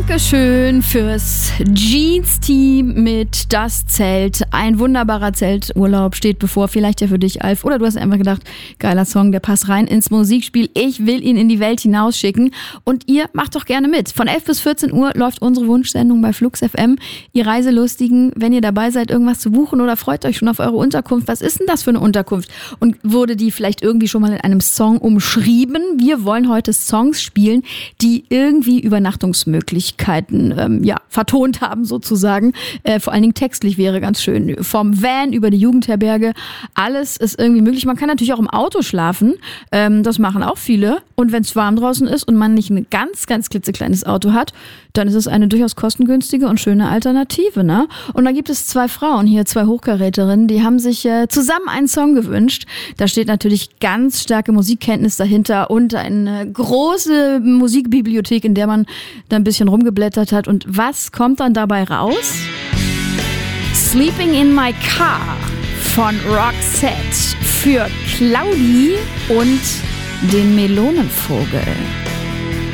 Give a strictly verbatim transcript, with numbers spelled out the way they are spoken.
Dankeschön fürs Jeans-Team mit Das Zelt. Ein wunderbarer Zelturlaub steht bevor. Vielleicht ja für dich, Alf. Oder du hast einfach gedacht, geiler Song, der passt rein ins Musikspiel. Ich will ihn in die Welt hinausschicken. Und ihr macht doch gerne mit. Von elf bis vierzehn Uhr läuft unsere Wunschsendung bei Flux F M. Ihr Reiselustigen, wenn ihr dabei seid, irgendwas zu buchen oder freut euch schon auf eure Unterkunft. Was ist denn das für eine Unterkunft? Und wurde die vielleicht irgendwie schon mal in einem Song umschrieben? Wir wollen heute Songs spielen, die irgendwie Übernachtungsmöglichkeiten ähm, ja, vertont haben sozusagen. Äh, vor allen Dingen textlich wäre ganz schön. Vom Van über die Jugendherberge, alles ist irgendwie möglich. Man kann natürlich auch im Auto schlafen. Ähm, das machen auch viele. Und wenn es warm draußen ist und man nicht ein ganz, ganz klitzekleines Auto hat, dann ist es eine durchaus kostengünstige und schöne Alternative, ne? Und da gibt es zwei Frauen hier, zwei Hochkaräterinnen, die haben sich äh, zusammen einen Song gewünscht. Da steht natürlich ganz starke Musikkenntnis dahinter und eine große Musikbibliothek, in der man da ein bisschen rumgeblättert hat. Und was kommt dann dabei raus? Sleeping in My Car von Roxette für Claudi und den Melonenvogel.